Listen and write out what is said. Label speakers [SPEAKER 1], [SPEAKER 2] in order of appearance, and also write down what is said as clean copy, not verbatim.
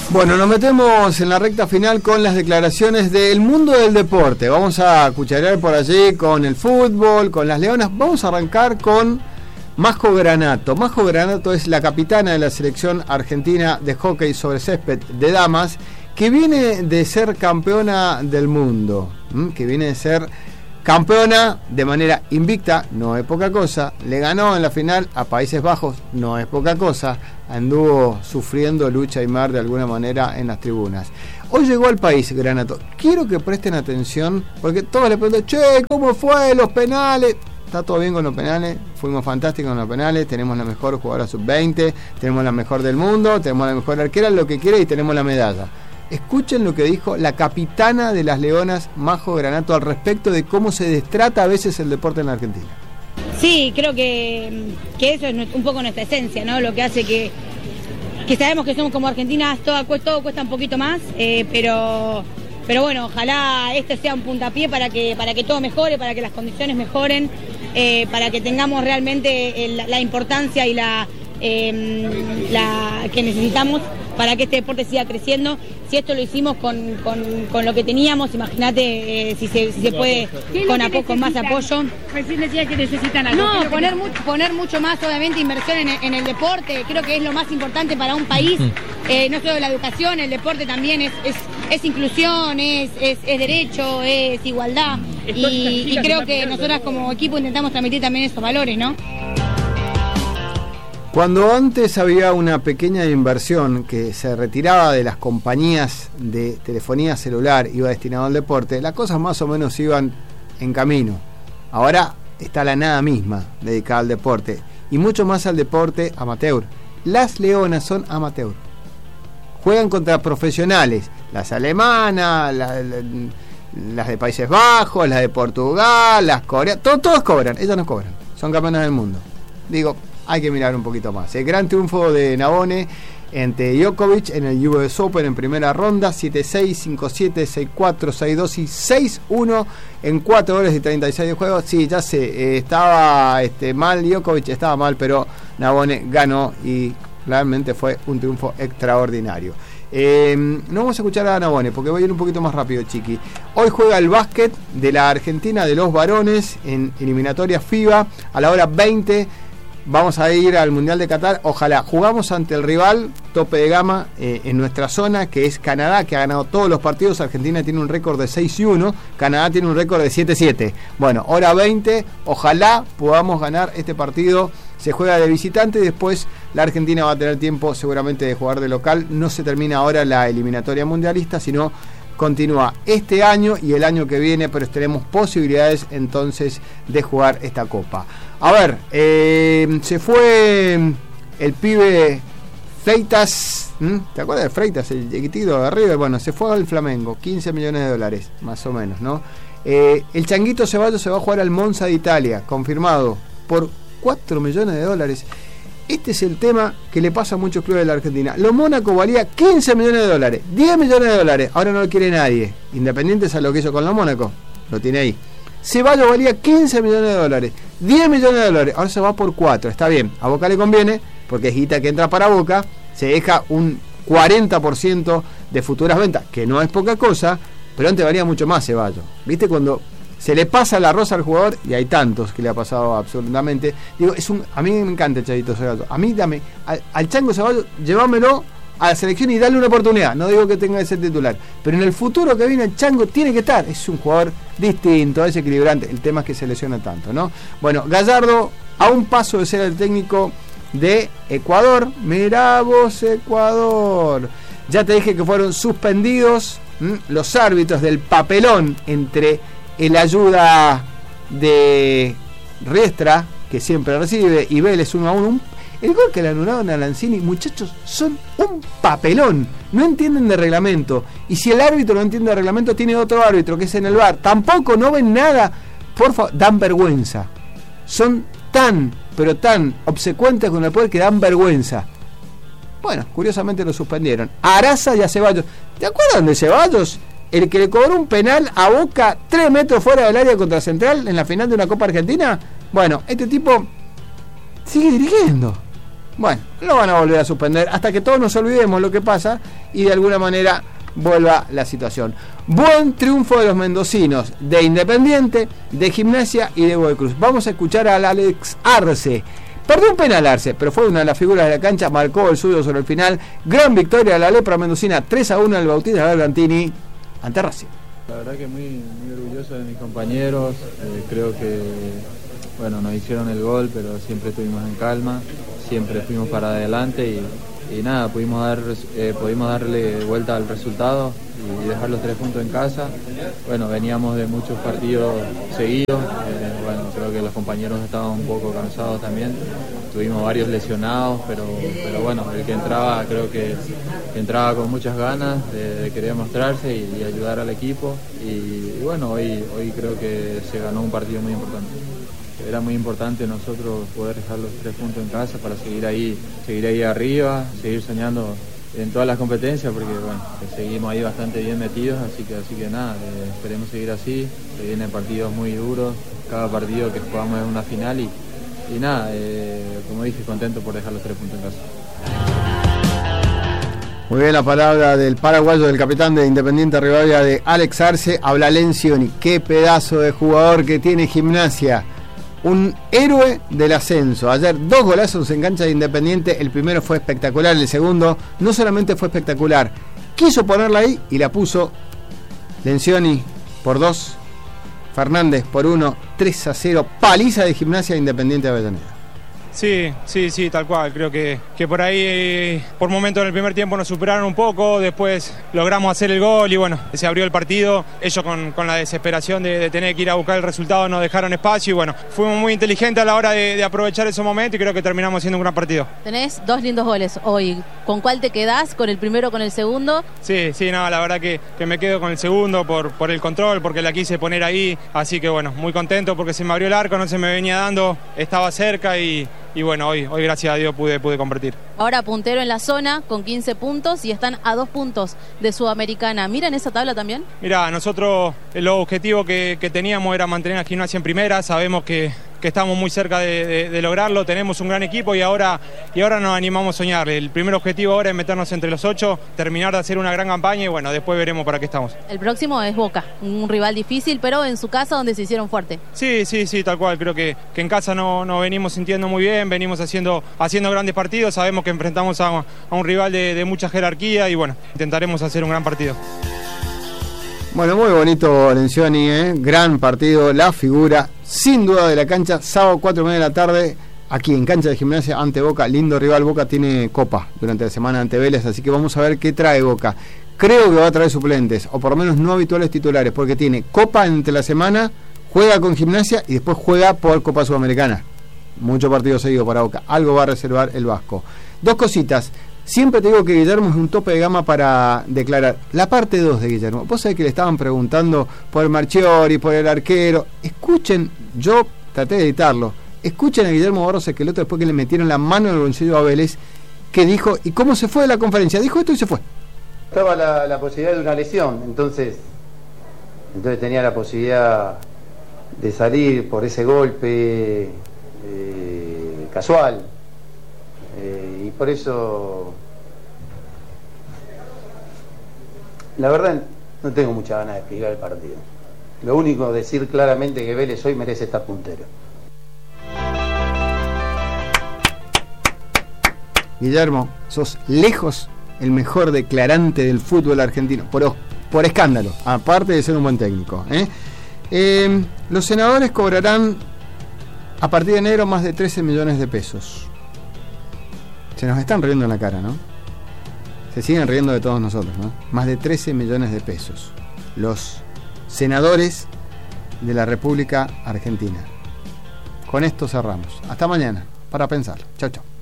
[SPEAKER 1] Bueno, nos metemos en la recta final con las declaraciones del mundo del deporte. Vamos a cucharear por allí con el fútbol, con las leonas. Vamos a arrancar con Majo Granato. Majo Granato es la capitana de la selección argentina de hockey sobre césped de damas, que viene de ser campeona del mundo, que viene de ser campeona de manera invicta, no es poca cosa. Le ganó en la final a Países Bajos, no es poca cosa. Anduvo sufriendo lucha y mar de alguna manera en las tribunas. Hoy llegó al país Granato. Quiero que presten atención, porque todos le preguntan, che, ¿cómo fue los penales? Está todo bien con los penales, fuimos fantásticos con los penales, tenemos la mejor jugadora sub-20, tenemos la mejor del mundo, tenemos la mejor arquera, lo que quiera, y tenemos la medalla. Escuchen lo que dijo la capitana de las Leonas, Majo Granato, al respecto de cómo se destrata a veces el deporte en la Argentina.
[SPEAKER 2] Sí, creo que eso es un poco nuestra esencia, ¿no? Lo que hace que sabemos que somos como argentinas, todo cuesta un poquito más, pero bueno, ojalá este sea un puntapié para que todo mejore, para que las condiciones mejoren, para que tengamos realmente la importancia y la que necesitamos para que este deporte siga creciendo. Si esto lo hicimos con lo que teníamos, imagínate si se puede con más apoyo.
[SPEAKER 3] Recién decía que necesitan algo.
[SPEAKER 2] No, poner mucho más, obviamente, inversión en el deporte. Creo que es lo más importante para un país. No solo la educación, el deporte también es inclusión, es derecho, es igualdad. Y creo que nosotras como equipo intentamos transmitir también esos valores, ¿no?
[SPEAKER 1] Cuando antes había una pequeña inversión que se retiraba de las compañías de telefonía celular, iba destinado al deporte, las cosas más o menos iban en camino. Ahora está la nada misma dedicada al deporte, y mucho más al deporte amateur. Las Leonas son amateur. Juegan contra profesionales, las alemanas, las de Países Bajos, las de Portugal, las coreanas, todos cobran, ellas no cobran, son campeonas del mundo. Digo, hay que mirar un poquito más. El gran triunfo de Navone ante Djokovic en el US Open en primera ronda, 7-6, 5-7, 6-4, 6-2 y 6-1 en 4 horas y 36 de juego. Sí, ya sé, estaba mal Djokovic, estaba mal, pero Navone ganó y realmente fue un triunfo extraordinario. No vamos a escuchar a Navone porque voy a ir un poquito más rápido, chiqui. Hoy juega el básquet de la Argentina de los varones en eliminatoria FIBA a la hora 20. Vamos a ir al Mundial de Qatar, ojalá. Jugamos ante el rival tope de gama en nuestra zona, que es Canadá, que ha ganado todos los partidos. Argentina tiene un récord de 6-1, Canadá tiene un récord de 7-7. Bueno, hora 20, ojalá podamos ganar este partido. Se juega de visitante y después la Argentina va a tener tiempo seguramente de jugar de local. No se termina ahora la eliminatoria mundialista, sino continúa este año y el año que viene, pero tenemos posibilidades entonces de jugar esta copa. A ver, se fue el pibe Freitas, ¿te acuerdas de Freitas, el chiquitito de River? Bueno, se fue al Flamengo, 15 millones de dólares, más o menos, ¿no? El Changuito Ceballos se va a jugar al Monza de Italia, confirmado, por 4 millones de dólares. Este es el tema que le pasa a muchos clubes de la Argentina. Lo Mónaco valía 15 millones de dólares, 10 millones de dólares, ahora no lo quiere nadie. Independiente a lo que hizo con lo Mónaco, lo tiene ahí. Ceballos valía 15 millones de dólares, 10 millones de dólares, ahora se va por 4, está bien. A Boca le conviene, porque es guita que entra para Boca, se deja un 40% de futuras ventas, que no es poca cosa, pero antes valía mucho más Ceballos. ¿Viste cuando se le pasa la rosa al jugador? Y hay tantos que le ha pasado absolutamente. Digo, a mí me encanta el Chavito Ceballos. A mí dame, al Chango Ceballos, llévamelo a la selección y darle una oportunidad. No digo que tenga que ser titular, pero en el futuro que viene el Chango tiene que estar. Es un jugador distinto, es equilibrante. El tema es que se lesiona tanto, ¿no? Bueno, Gallardo a un paso de ser el técnico de Ecuador. Mirá vos, Ecuador. Ya te dije que fueron suspendidos los árbitros del papelón entre el ayuda de Riestra, que siempre recibe, y Vélez 1-1. El gol que le anularon a Lanzini, muchachos, son un papelón. No entienden de reglamento. Y si el árbitro no entiende de reglamento, tiene otro árbitro que es en el VAR. Tampoco no ven nada. Por favor, dan vergüenza. Son tan, pero tan obsecuentes con el poder que dan vergüenza. Bueno, curiosamente lo suspendieron. A Araza y a Ceballos. ¿Te acuerdan de Ceballos? El que le cobró un penal a Boca 3 metros fuera del área contra Central en la final de una Copa Argentina. Bueno, este tipo sigue dirigiendo. Bueno, lo van a volver a suspender hasta que todos nos olvidemos lo que pasa y de alguna manera vuelva la situación. Buen triunfo de los mendocinos, de Independiente, de Gimnasia y de Godoy Cruz. Vamos a escuchar al Alex Arce. Perdió un penal Arce, pero fue una de las figuras de la cancha, marcó el suyo sobre el final. Gran victoria de la Lepra mendocina, 3-1 en el Bautista Bergantini ante Racing.
[SPEAKER 4] La verdad que muy orgulloso de mis compañeros, creo que nos hicieron el gol, pero siempre estuvimos en calma, siempre fuimos para adelante y nada, pudimos darle vuelta al resultado y dejar los 3 puntos en casa. Veníamos de muchos partidos seguidos, creo que los compañeros estaban un poco cansados también, tuvimos varios lesionados, pero el que entraba creo que entraba con muchas ganas de querer mostrarse y ayudar al equipo y hoy creo que se ganó un partido muy importante. Era muy importante nosotros poder dejar los 3 puntos en casa para seguir ahí arriba, seguir soñando en todas las competencias, porque seguimos ahí bastante bien metidos, así que nada, esperemos seguir así. Se vienen partidos muy duros, cada partido que jugamos es una final y nada, como dije, contento por dejar los 3 puntos en casa.
[SPEAKER 1] Muy bien, la palabra del paraguayo, del capitán de Independiente Rivadavia, de Alex Arce. Habla Lencioni. Qué pedazo de jugador que tiene Gimnasia. Un héroe del ascenso. Ayer 2 golazos en cancha de Independiente. El primero fue espectacular, el segundo no solamente fue espectacular, quiso ponerla ahí y la puso. Lencioni por 2, Fernández por 1, 3-0, paliza de Gimnasia Independiente de Avellaneda.
[SPEAKER 5] Sí, tal cual. Creo que por ahí, por momentos en el primer tiempo nos superaron un poco, después logramos hacer el gol y se abrió el partido. Ellos con la desesperación de tener que ir a buscar el resultado nos dejaron espacio y fuimos muy inteligentes a la hora de aprovechar esos momentos y creo que terminamos haciendo un gran partido.
[SPEAKER 6] Tenés 2 lindos goles hoy. ¿Con cuál te quedás? ¿Con el primero o con el segundo?
[SPEAKER 5] Sí, la verdad que me quedo con el segundo por el control, porque la quise poner ahí, así que muy contento porque se me abrió el arco, no se me venía dando, estaba cerca y hoy gracias a Dios pude convertir.
[SPEAKER 6] Ahora puntero en la zona con 15 puntos y están a 2 puntos de Sudamericana. ¿Miran esa tabla también?
[SPEAKER 5] Mira, nosotros el objetivo que teníamos era mantener a Gimnasia en primera. Sabemos que estamos muy cerca de lograrlo, tenemos un gran equipo y ahora nos animamos a soñar. El primer objetivo ahora es meternos entre los 8, terminar de hacer una gran campaña y después veremos para qué estamos.
[SPEAKER 6] El próximo es Boca, un rival difícil, pero en su casa donde se hicieron fuerte.
[SPEAKER 5] Sí, tal cual. Creo que en casa nos venimos sintiendo muy bien, venimos haciendo grandes partidos, sabemos que enfrentamos a un rival de mucha jerarquía y intentaremos hacer un gran partido.
[SPEAKER 1] Muy bonito Lencioni, gran partido, la figura sin duda de la cancha, sábado 4:30 de la tarde, aquí en cancha de Gimnasia ante Boca. Lindo rival. Boca tiene copa durante la semana ante Vélez, así que vamos a ver qué trae Boca. Creo que va a traer suplentes, o por lo menos no habituales titulares, porque tiene copa entre la semana, juega con Gimnasia y después juega por Copa Sudamericana. Mucho partido seguido para Boca, algo va a reservar el Vasco. 2 cositas. Siempre te digo que Guillermo es un tope de gama para declarar. La parte 2 de Guillermo. Vos sabés que le estaban preguntando por el Marchiori, por el arquero. Escuchen, yo traté de editarlo. Escuchen a Guillermo Barros Esqueloto después que le metieron la mano en el bolsillo a Vélez, que dijo, ¿y cómo se fue de la conferencia? Dijo esto y se fue.
[SPEAKER 7] Estaba la posibilidad de una lesión, entonces tenía la posibilidad de salir por ese golpe casual. Y por eso, la verdad, no tengo mucha ganas de explicar el partido. Lo único, decir claramente que Vélez hoy merece estar puntero.
[SPEAKER 1] Guillermo, sos lejos el mejor declarante del fútbol argentino, por escándalo, aparte de ser un buen técnico. Los senadores cobrarán a partir de enero más de 13 millones de pesos. Se nos están riendo en la cara, ¿no? Se siguen riendo de todos nosotros, ¿no? Más de 13 millones de pesos. Los senadores de la República Argentina. Con esto cerramos. Hasta mañana, para pensar. Chau.